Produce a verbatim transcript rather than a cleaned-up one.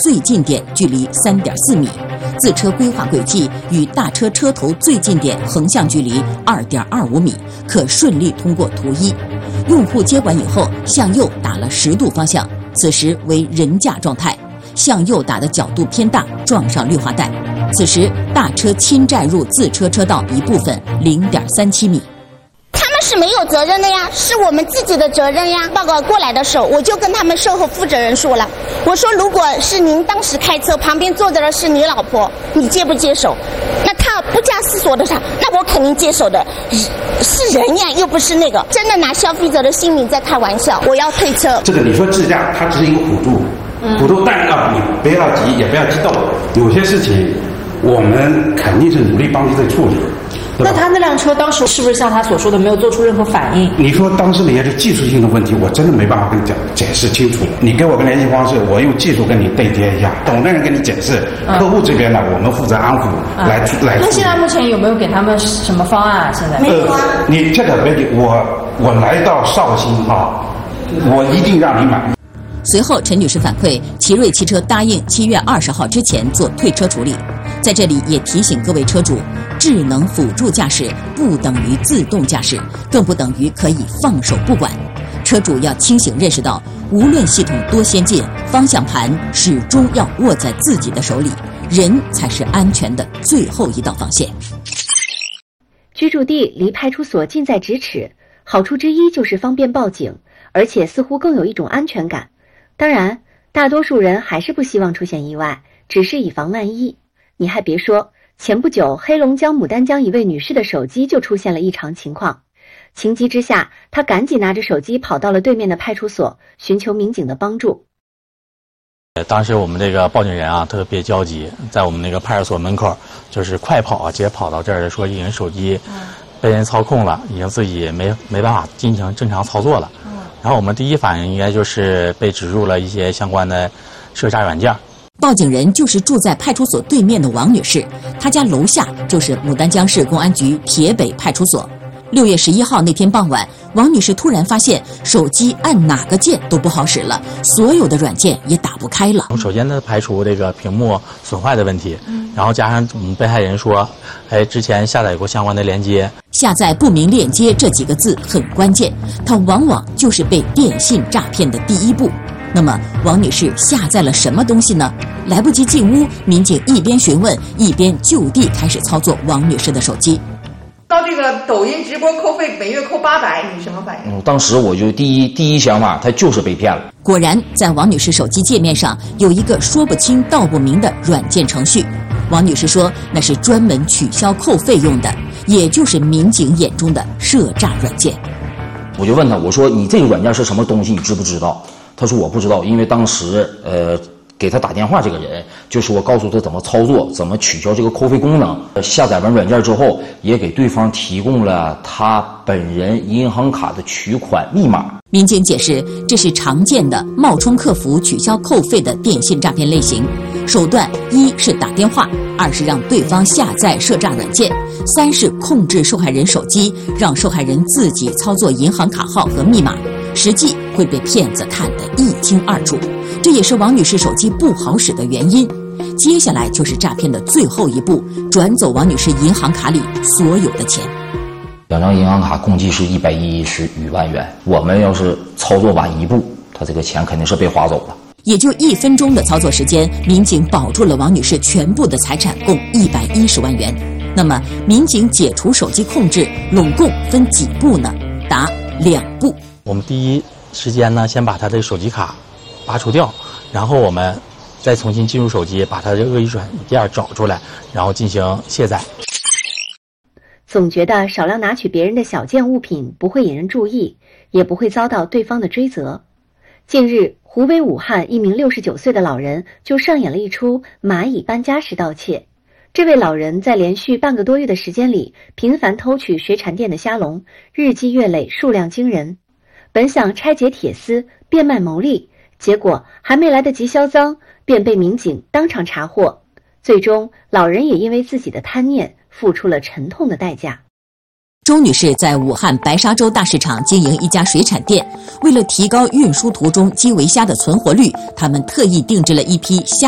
最近点距离 三点四米，自车规划轨迹与大车车头最近点横向距离 二点二五米，可顺利通过图一。用户接管以后，向右打了十度方向，此时为人驾状态，向右打的角度偏大，撞上绿化带。此时大车侵占入自车车道一部分 零点三七米。 是没有责任的呀，是我们自己的责任呀。报告过来的时候，我就跟他们售后负责人说了，我说如果是您当时开车，旁边坐着的是你老婆，你接不接手？那他不加思索的他，那我肯定接手的。是人呀，又不是那个，真的拿消费者的性命在开玩笑。我要退车。 这个你说自驾，它只是一个辅助，辅助，但啊，你不要急，也不要激动。有些事情，我们肯定是努力帮助在处理。 那他那辆车当时是不是像他所说的没有做出任何反应？ 你说当时那些是技术性的问题，我真的没办法跟你讲解释清楚。你给我个联系方式，我用技术跟你对接一下，懂的人跟你解释。嗯、客户这边呢，我们负责安抚，嗯、来来。 那现在目前有没有给他们什么方案啊？现在没有啊。 呃、你这个问题，我我来到绍兴哈，我一定让你满意。 随后，陈女士反馈，奇瑞汽车答应七月二十号之前做退车处理。在这里也提醒各位车主，智能辅助驾驶不等于自动驾驶，更不等于可以放手不管。车主要清醒认识到，无论系统多先进，方向盘始终要握在自己的手里，人才是安全的最后一道防线。 居住地离派出所近在咫尺，好处之一就是方便报警，而且似乎更有一种安全感。当然，大多数人还是不希望出现意外，只是以防万一。你还别说，前不久黑龙江牡丹江一位女士的手机就出现了异常情况，情急之下，她赶紧拿着手机跑到了对面的派出所，寻求民警的帮助。 当时我们这个报警人啊特别焦急，在我们那个派出所门口就是快跑啊，直接跑到这儿说已经手机被人操控了，已经自己没没办法进行正常操作了。然后我们第一反应应该就是被植入了一些相关的设诈软件。 报警人就是住在派出所对面的王女士，她家楼下就是牡丹江市公安局铁北派出所。六月十一号那天傍晚，王女士突然发现手机按哪个键都不好使了，所有的软件也打不开了。 首先呢，排除这个屏幕损坏的问题，然后加上我们被害人说，哎，之前下载过相关的链接。 下载不明链接这几个字很关键，它往往就是被电信诈骗的第一步。那么王女士下载了什么东西呢？来不及进屋，民警一边询问一边就地开始操作王女士的手机。 到这个抖音直播扣费，每月扣八百，你什么反应？ 嗯，当时我就第一第一想法，她就是被骗了。 果然，在王女士手机界面上有一个说不清道不明的软件程序。王女士说，那是专门取消扣费用的，也就是民警眼中的设诈软件。 我就问她，我说你这个软件是什么东西，你知不知道？她说我不知道，因为当时呃。给他打电话这个人就是我告诉他怎么操作，怎么取消这个扣费功能。下载完软件之后，也给对方提供了他本人银行卡的取款密码。 民警解释，这是常见的冒充客服取消扣费的电信诈骗类型。手段一是打电话，二是让对方下载设诈软件，三是控制受害人手机，让受害人自己操作银行卡号和密码，实际会被骗子看得一清二楚。这也是王女士手机不好使的原因。接下来就是诈骗的最后一步，转走王女士银行卡里所有的钱。 两张银行卡共计是一百一十余万元，我们要是操作晚一步，他这个钱肯定是被划走了。 也就一分钟的操作时间，民警保住了王女士全部的财产，共一百一十万元。那么，民警解除手机控制，拢共分几步呢？答：两步。 我们第一时间呢，先把他的手机卡拔除掉，然后我们再重新进入手机，把他的恶意软件找出来，然后进行卸载。 总觉得少量拿取别人的小件物品不会引人注意，也不会遭到对方的追责。近日，湖北武汉一名六十九岁的老人就上演了一出蚂蚁搬家式盗窃。这位老人在连续半个多月的时间里，频繁偷取水产店的虾笼，日积月累，数量惊人。本想拆解铁丝变卖牟利，结果还没来得及销赃，便被民警当场查获。最终，老人也因为自己的贪念付出了沉痛的代价。 周女士在武汉白沙洲大市场经营一家水产店，为了提高运输途中基围虾的存活率，他们特意定制了一批虾